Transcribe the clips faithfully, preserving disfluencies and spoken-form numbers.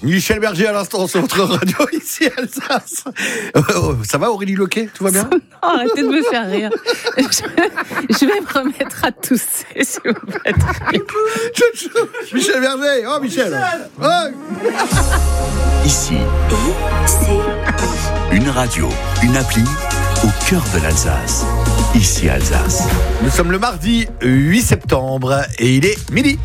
Michel Berger à l'instant sur votre radio ici à Alsace. Euh, ça va Aurélie Loquet, tout va bien? Non, arrêtez de me faire rire. Je, je vais me remettre à tousser si vous faites rire. Michel Berger, oh Michel, Michel. Oh. Ici, une radio, une appli au cœur de l'Alsace. Ici Alsace. Nous sommes le mardi huit septembre et il est midi.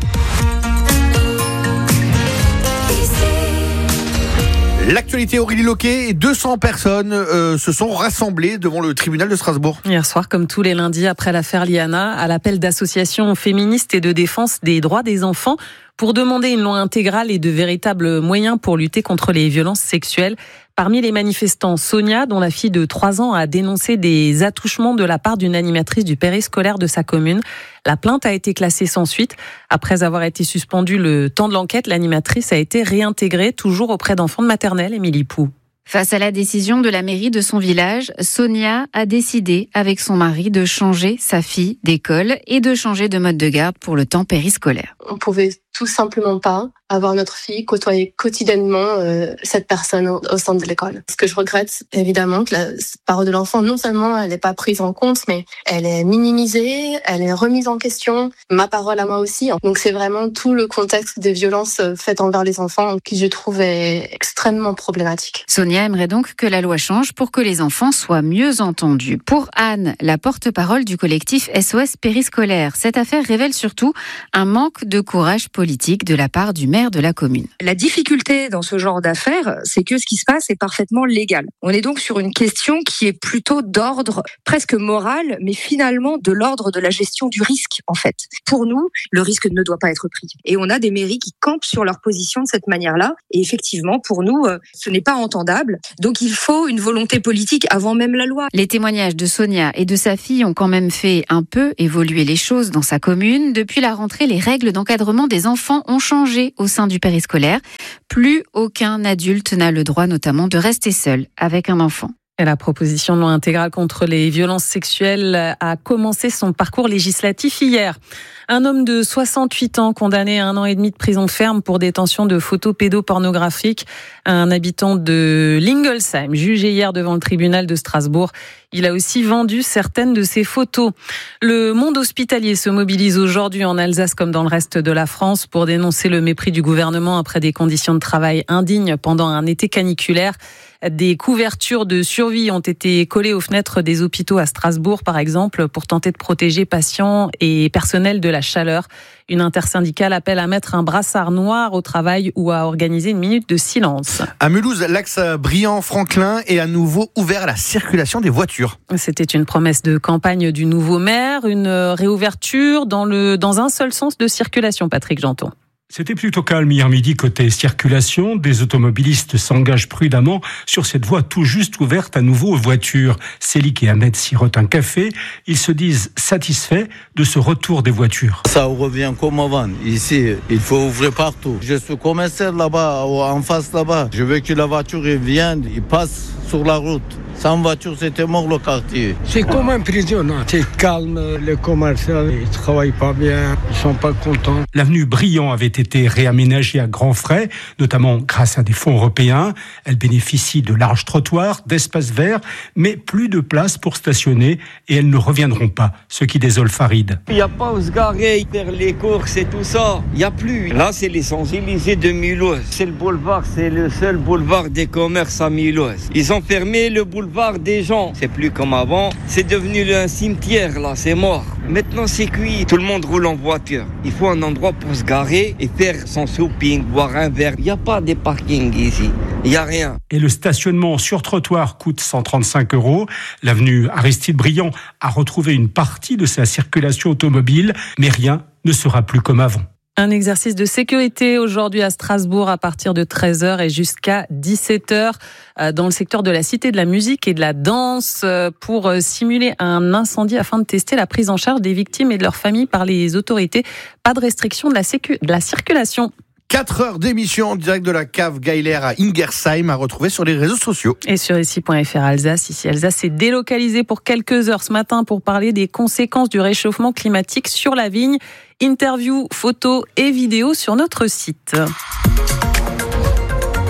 L'actualité, Aurélie Loquet, et deux cents personnes euh, se sont rassemblées devant le tribunal de Strasbourg. Hier soir, comme tous les lundis après l'affaire Liana, à l'appel d'associations féministes et de défense des droits des enfants, pour demander une loi intégrale et de véritables moyens pour lutter contre les violences sexuelles. Parmi les manifestants, Sonia, dont la fille de trois ans a dénoncé des attouchements de la part d'une animatrice du périscolaire de sa commune. La plainte a été classée sans suite. Après avoir été suspendue le temps de l'enquête, l'animatrice a été réintégrée, toujours auprès d'enfants de maternelle. Émilie Pou. Face à la décision de la mairie de son village, Sonia a décidé avec son mari de changer sa fille d'école et de changer de mode de garde pour le temps périscolaire. On pouvait tout simplement pas avoir notre fille côtoyer quotidiennement euh, cette personne au, au sein de l'école. Ce que je regrette, évidemment, que la parole de l'enfant, non seulement elle n'est pas prise en compte, mais elle est minimisée, elle est remise en question, ma parole à moi aussi. Donc c'est vraiment tout le contexte des violences faites envers les enfants qui, je trouve, est extrêmement problématique. Sonia aimerait donc que la loi change pour que les enfants soient mieux entendus. Pour Anne, la porte-parole du collectif S O S périscolaire, cette affaire révèle surtout un manque de courage politique de la part du maire de la commune. La difficulté dans ce genre d'affaires, c'est que ce qui se passe est parfaitement légal. On est donc sur une question qui est plutôt d'ordre presque moral, mais finalement de l'ordre de la gestion du risque, en fait. Pour nous, le risque ne doit pas être pris. Et on a des mairies qui campent sur leur position de cette manière-là. Et effectivement, pour nous, ce n'est pas entendable. Donc il faut une volonté politique avant même la loi. Les témoignages de Sonia et de sa fille ont quand même fait un peu évoluer les choses dans sa commune. Depuis la rentrée, les règles d'encadrement des enfants ont changé au sein du périscolaire. Plus aucun adulte n'a le droit notamment de rester seul avec un enfant. Et la proposition de loi intégrale contre les violences sexuelles a commencé son parcours législatif hier. Un homme de soixante-huit ans condamné à un an et demi de prison ferme pour détention de photos pédopornographiques. Un habitant de Lingolsheim, jugé hier devant le tribunal de Strasbourg. Il a aussi vendu certaines de ses photos. Le monde hospitalier se mobilise aujourd'hui en Alsace comme dans le reste de la France pour dénoncer le mépris du gouvernement après des conditions de travail indignes pendant un été caniculaire. Des couvertures de survie ont été collées aux fenêtres des hôpitaux à Strasbourg, par exemple, pour tenter de protéger patients et personnel de la chaleur. Une intersyndicale appelle à mettre un brassard noir au travail ou à organiser une minute de silence. À Mulhouse, l'axe Briand-Franklin est à nouveau ouvert à la circulation des voitures. C'était une promesse de campagne du nouveau maire, une réouverture dans, le, dans un seul sens de circulation, Patrick Janton. C'était plutôt calme hier midi côté circulation. Des automobilistes s'engagent prudemment sur cette voie tout juste ouverte à nouveau aux voitures. Célic et Ahmed sirotent un café. Ils se disent satisfaits de ce retour des voitures. Ça revient comme avant. Ici, il faut ouvrir partout. Je suis commissaire là-bas, en face là-bas. Je veux que la voiture vienne, il passe sur la route. Sans voiture, c'était mort le quartier. C'est comme impressionnant. C'est calme, les commerçants, ils ne travaillent pas bien, ils ne sont pas contents. L'avenue Briand avait été réaménagée à grands frais, notamment grâce à des fonds européens. Elle bénéficie de larges trottoirs, d'espaces verts, mais plus de place pour stationner et elles ne reviendront pas, ce qui désole Farid. Il n'y a pas où se garer, faire les courses et tout ça. Il n'y a plus. Là, c'est les Champs-Élysées de Mulhouse. C'est le boulevard, c'est le seul boulevard des commerces à Mulhouse. Ils ont fermé le boulevard des gens. C'est plus comme avant. C'est devenu un cimetière, là. C'est mort. Maintenant, c'est cuit. Tout le monde roule en voiture. Il faut un endroit pour se garer et faire son shopping, boire un verre. Il n'y a pas de parking ici. Il n'y a rien. Et le stationnement sur trottoir coûte cent trente-cinq euros. L'avenue Aristide Briand a retrouvé une partie de sa circulation automobile, mais rien ne sera plus comme avant. Un exercice de sécurité aujourd'hui à Strasbourg à partir de treize heures et jusqu'à dix-sept heures dans le secteur de la Cité de la musique et de la danse pour simuler un incendie afin de tester la prise en charge des victimes et de leurs familles par les autorités. Pas de restriction de la, sécu- de la circulation. quatre heures d'émission en direct de la cave Geiler à Ingersheim à retrouver sur les réseaux sociaux. Et sur ici point f r Alsace. Ici Alsace s'est délocalisée pour quelques heures ce matin pour parler des conséquences du réchauffement climatique sur la vigne. Interviews, photos et vidéos sur notre site.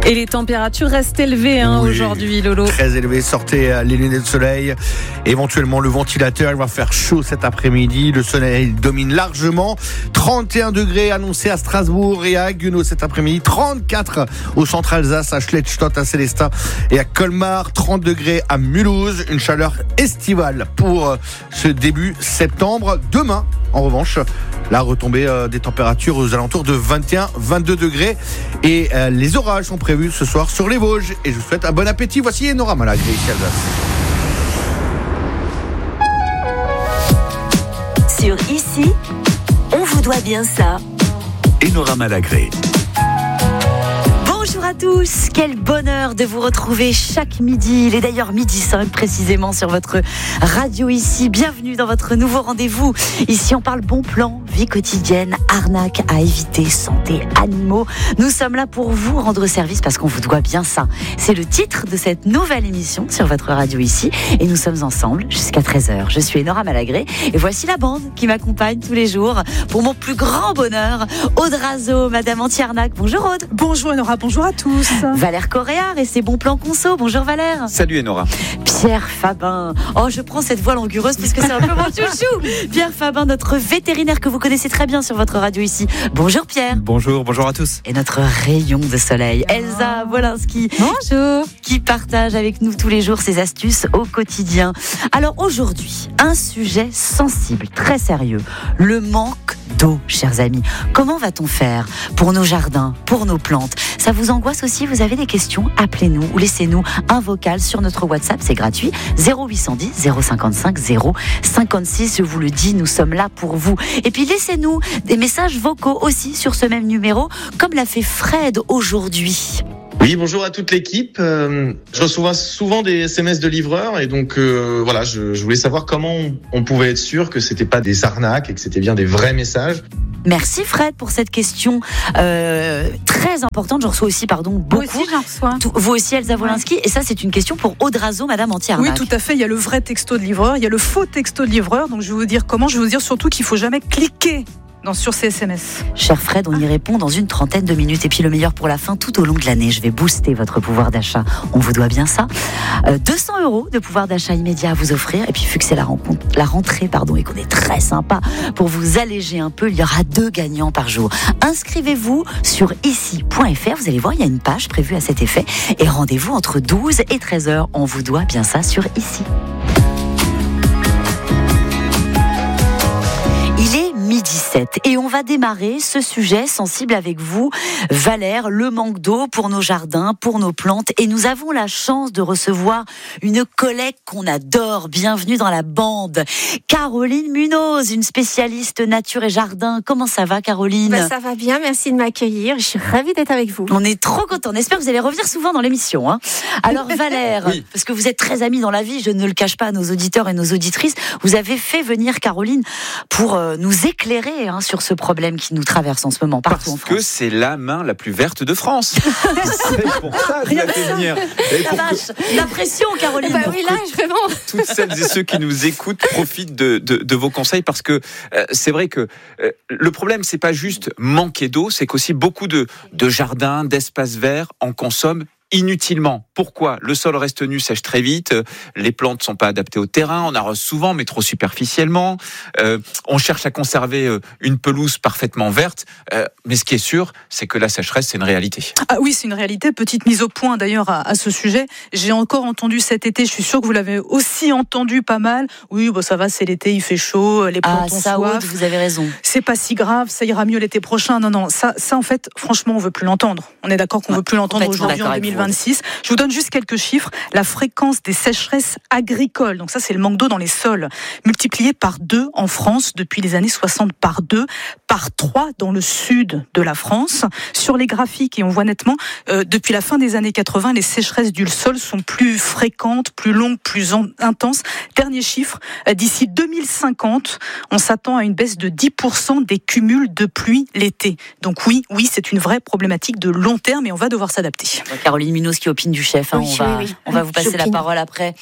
Et les températures restent élevées hein, oui, aujourd'hui, Lolo. Très élevées. Sortez les lunettes de soleil. Éventuellement le ventilateur. Il va faire chaud cet après-midi. Le soleil domine largement. trente et un degrés annoncés à Strasbourg et à Haguenau cet après-midi. trente-quatre au centre Alsace, à Schlettstadt, à Célestat et à Colmar. trente degrés à Mulhouse. Une chaleur estivale pour ce début septembre. Demain, en revanche, la retombée euh, des températures aux alentours de vingt et un à vingt-deux degrés. Et euh, les orages sont prévus ce soir sur les Vosges. Et je vous souhaite un bon appétit. Voici Enora Malagré ici à Alsace. Sur Ici, on vous doit bien ça. Enora Malagré. Bonjour à tous, quel bonheur de vous retrouver chaque midi. Il est d'ailleurs midi cinq précisément sur votre radio Ici. Bienvenue dans votre nouveau rendez-vous. Ici on parle bon plan, vie quotidienne, arnaque à éviter, santé, animaux. Nous sommes là pour vous rendre service parce qu'on vous doit bien ça. C'est le titre de cette nouvelle émission sur votre radio Ici et nous sommes ensemble jusqu'à treize heures. Je suis Enora Malagré et voici la bande qui m'accompagne tous les jours pour mon plus grand bonheur. Aude Razo, Madame Anti-Arnaque. Bonjour Aude. Bonjour Enora, bonjour à tous. Valère Coréard et ses bons plans conso. Bonjour Valère. Salut Enora. Pierre Fabin. Oh, je prends cette voix langureuse parce que c'est un peu mon chouchou. Pierre Fabin, notre vétérinaire que vous connaissez très bien sur votre radio Ici. Bonjour Pierre. Bonjour, bonjour à tous. Et notre rayon de soleil, Elsa Wolinski. Bonjour. Qui partage avec nous tous les jours ses astuces au quotidien. Alors aujourd'hui, un sujet sensible, très sérieux. Le manque d'eau, chers amis. Comment va-t-on faire pour nos jardins, pour nos plantes? Ça vous angoisse aussi? Vous avez des questions? Appelez-nous ou laissez-nous un vocal sur notre WhatsApp, c'est gratuit. zéro huit cent dix zéro cinquante-cinq zéro cinquante-six, je vous le dis, nous sommes là pour vous. Et puis laissez-nous des messages vocaux aussi sur ce même numéro, comme l'a fait Fred aujourd'hui. Oui, bonjour à toute l'équipe. Euh, je reçois souvent des S M S de livreurs et donc euh, voilà, je, je voulais savoir comment on, on pouvait être sûr que c'était pas des arnaques et que c'était bien des vrais messages. Merci Fred pour cette question euh, très importante. Je reçois aussi, pardon, beaucoup. Moi aussi, j'en reçois. Tout, vous aussi, Elsa Wolinski. Et ça, c'est une question pour Aude Razo, Madame Anti-Arnaque. Oui, tout à fait. Il y a le vrai texto de livreur, il y a le faux texto de livreur. Donc, je vais vous dire comment. Je vais vous dire surtout qu'il faut jamais cliquer dans, sur ces S M S. Cher Fred, on y répond dans une trentaine de minutes. Et puis le meilleur pour la fin, tout au long de l'année, je vais booster votre pouvoir d'achat. On vous doit bien ça. Euh, deux cents euros de pouvoir d'achat immédiat à vous offrir. Et puis vu que c'est la, rencontre, la rentrée pardon, et qu'on est très sympa, pour vous alléger un peu, il y aura deux gagnants par jour. Inscrivez-vous sur ici point f r. Vous allez voir, il y a une page prévue à cet effet. Et rendez-vous entre douze et treize heures. On vous doit bien ça sur Ici. Il est midi sept et on va démarrer ce sujet sensible avec vous, Valère, le manque d'eau pour nos jardins, pour nos plantes. Et nous avons la chance de recevoir une collègue qu'on adore. Bienvenue dans la bande, Caroline Munoz, une spécialiste nature et jardin. Comment ça va, Caroline? Bah, ça va bien, merci de m'accueillir. Je suis ravie d'être avec vous. On est trop contents. On espère que vous allez revenir souvent dans l'émission. Hein. Alors Valère, oui. Parce que vous êtes très amie dans la vie, je ne le cache pas à nos auditeurs et nos auditrices, vous avez fait venir Caroline pour euh, nous éclairer hein, sur ce problème qui nous traverse en ce moment partout Parce en France. Parce que c'est la main la plus verte de France. C'est pour ça que je l'ai fait venir. La vache, que... la pression, Caroline. Bah oui, là, vraiment. Toutes celles et ceux qui nous écoutent profitent de, de, de vos conseils parce que euh, c'est vrai que euh, le problème, c'est pas juste manquer d'eau, c'est qu'aussi beaucoup de, de jardins, d'espaces verts en consomment inutilement. Pourquoi? Le sol reste nu, sèche très vite, les plantes ne sont pas adaptées au terrain, on arrose souvent mais trop superficiellement, euh, on cherche à conserver euh, une pelouse parfaitement verte, euh, mais ce qui est sûr, c'est que la sécheresse, c'est une réalité. Ah oui, c'est une réalité. Petite mise au point d'ailleurs à, à ce sujet. J'ai encore entendu cet été, je suis sûre que vous l'avez aussi entendu pas mal. Oui, bon, ça va, c'est l'été, il fait chaud, les plantes ah, ont ça, soif. Aude, vous avez raison. C'est pas si grave, ça ira mieux l'été prochain. Non, non, ça, ça en fait, franchement, on veut plus l'entendre. On est d'accord qu'on ouais, veut plus l'entendre aujourd'hui en deux mille vingt-six. Je vous donne juste quelques chiffres. La fréquence des sécheresses agricoles, donc ça c'est le manque d'eau dans les sols, multiplié par deux en France depuis les années soixante, par deux, par trois dans le sud de la France. Sur les graphiques, et on voit nettement, euh, depuis la fin des années quatre-vingts, les sécheresses du sol sont plus fréquentes, plus longues, plus en- intenses. Dernier chiffre, euh, d'ici deux mille cinquante, on s'attend à une baisse de dix pour cent des cumuls de pluie l'été. Donc oui, oui, c'est une vraie problématique de long terme et on va devoir s'adapter. Caroline Munoz qui opine du chef, hein, oui, on, va, oui, oui. on va vous passer J'opine. la parole après.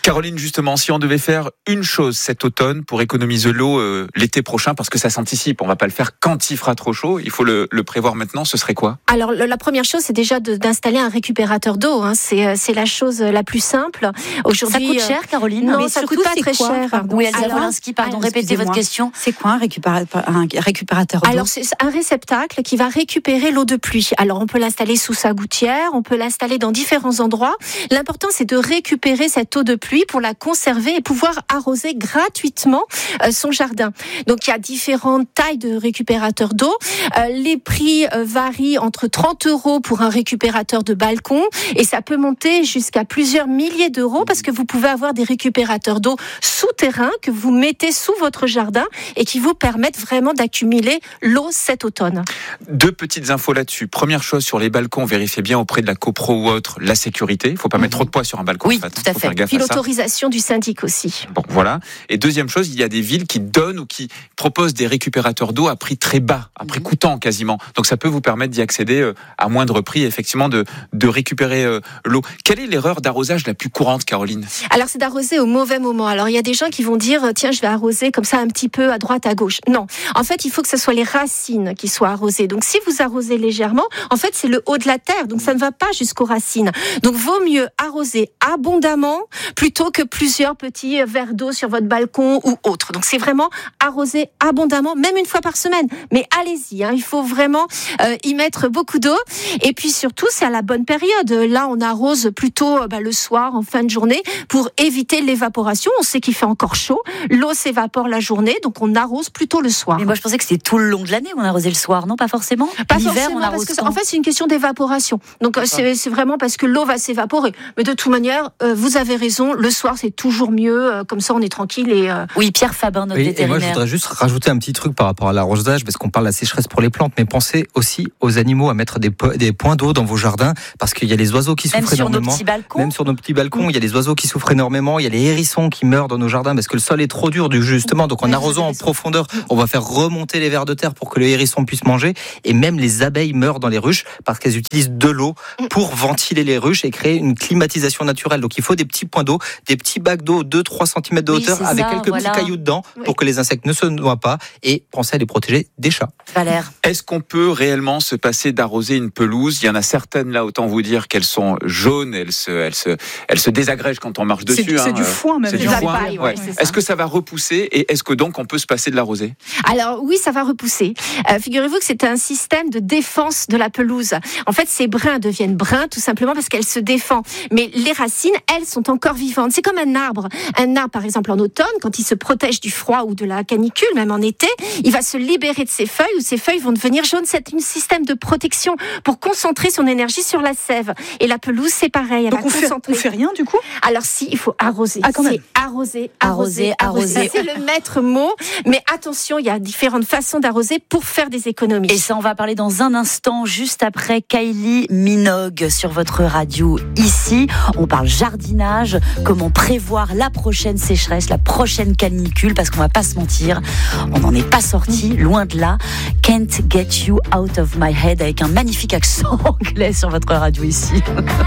Caroline, justement, si on devait faire une chose cet automne pour économiser l'eau euh, l'été prochain, parce que ça s'anticipe, on va pas le faire quand il fera trop chaud, il faut le, le prévoir maintenant, ce serait quoi? Alors la première chose, c'est déjà de, d'installer un récupérateur d'eau. Hein. C'est, c'est la chose la plus simple. Aujourd'hui, ça coûte cher, Caroline? Non, mais ça surtout, coûte pas c'est très quoi, cher. Pardon. Oui, Elsa Wolinski, pardon, alors, répétez votre question. C'est quoi un récupérateur, un récupérateur d'eau? Alors c'est un réceptacle qui va récupérer l'eau de pluie. Alors on peut l'installer sous sa gouttière, on peut l'installer dans différents endroits. L'important, c'est de récupérer cette eau de pluie pour la conserver et pouvoir arroser gratuitement euh, son jardin. Donc il y a différentes tailles de récupérateurs d'eau. Euh, les prix euh, varient entre trente euros pour un récupérateur de balcon et ça peut monter jusqu'à plusieurs milliers d'euros parce que vous pouvez avoir des récupérateurs d'eau souterrains que vous mettez sous votre jardin et qui vous permettent vraiment d'accumuler l'eau cet automne. Deux petites infos là-dessus. Première chose, sur les balcons, vérifiez bien auprès de la copro ou autre la sécurité. Il ne faut pas mmh. mettre trop de poids sur un balcon. Oui, en fait, tout à faut fait. Faire gaffe Puis à ça. L'autorisation du syndic aussi. Bon, voilà. Et deuxième chose, il y a des villes qui donnent ou qui proposent des récupérateurs d'eau à prix très bas, à prix coûtant quasiment. Donc ça peut vous permettre d'y accéder à moindre prix, effectivement, de, de récupérer euh, l'eau. Quelle est l'erreur d'arrosage la plus courante, Caroline? Alors c'est d'arroser au mauvais moment. Alors il y a des gens qui vont dire tiens, je vais arroser comme ça un petit peu à droite, à gauche. Non, en fait il faut que ce soit les racines qui soient arrosées. Donc si vous arrosez légèrement, en fait c'est le haut de la terre, donc ça ne va pas jusqu'aux racines. Donc vaut mieux arroser abondamment plutôt que plusieurs petits verres d'eau sur votre balcon ou autre. Donc c'est vraiment arroser abondamment, même une fois par semaine. Mais allez-y, hein, il faut vraiment euh, y mettre beaucoup d'eau. Et puis surtout, c'est à la bonne période. Là, on arrose plutôt bah, le soir, en fin de journée, pour éviter l'évaporation. On sait qu'il fait encore chaud. L'eau s'évapore la journée, donc on arrose plutôt le soir. Mais moi, je pensais que c'était tout le long de l'année où on arrosait le soir, non? Pas forcément. Pas L'hiver, forcément, on arrose parce que quand? en fait, c'est une question d'évaporation. Donc c'est, c'est vraiment parce que l'eau va s'évaporer. Mais de toute manière, euh, vous avez raison. Le soir, c'est toujours mieux. Euh, comme ça, on est tranquille. Et euh... oui, Pierre Fabin, notre oui, vétérinaire. Et moi, je voudrais juste rajouter un petit truc par rapport à l'arrosage, parce qu'on parle de la sécheresse pour les plantes, mais pensez aussi aux animaux à mettre des, po- des points d'eau dans vos jardins, parce qu'il y a les oiseaux qui souffrent énormément. Même sur nos petits balcons. Même sur nos petits balcons, mmh. il y a les oiseaux qui souffrent énormément. Il y a les hérissons qui meurent dans nos jardins parce que le sol est trop dur, justement. Donc en arrosant en profondeur, on va faire remonter les vers de terre pour que le hérisson puisse manger. Et même les abeilles meurent dans les ruches parce qu'elles utilisent de l'eau pour ventiler les ruches et créer une climatisation naturelle. Donc il faut des petits points d'eau, des petits bacs d'eau deux à trois centimètres de oui, hauteur avec ça, quelques voilà. petits cailloux dedans oui. pour que les insectes ne se noient pas et pensez à les protéger des chats. Valère. Est-ce qu'on peut réellement se passer d'arroser une pelouse? Il y en a certaines là, autant vous dire qu'elles sont jaunes, elles se, elles se, elles se désagrègent quand on marche dessus. C'est, hein. c'est du foin même. C'est du foin. Paille, ouais, ouais. c'est est-ce que ça va repousser et est-ce que donc on peut se passer de l'arroser? Alors oui, ça va repousser. Euh, figurez-vous que c'est un système de défense de la pelouse. En fait, ces brins deviennent bruns tout simplement parce qu'elles se défendent. Mais les racines, elles, sont encore vivantes. C'est comme un arbre. Un arbre, par exemple, en automne, quand il se protège du froid ou de la canicule, même en été, il va se libérer de ses feuilles ou ses feuilles vont devenir jaunes. C'est un système de protection pour concentrer son énergie sur la sève. Et la pelouse, c'est pareil. Elle Donc va on fait, concentrer. on fait rien du coup? Alors si, il faut arroser. Ah, quand même. C'est arroser, arroser, arroser, arroser. C'est le maître mot. Mais attention, il y a différentes façons d'arroser pour faire des économies. Et ça, on va parler dans un instant, juste après Kylie Minogue sur votre radio ici. On parle jardinage, comment prévoir la prochaine sécheresse, la prochaine canicule, parce qu'on va pas se mentir, on n'en est pas sorti, loin de là. Can't get you out of my head avec un magnifique accent anglais sur votre radio ici.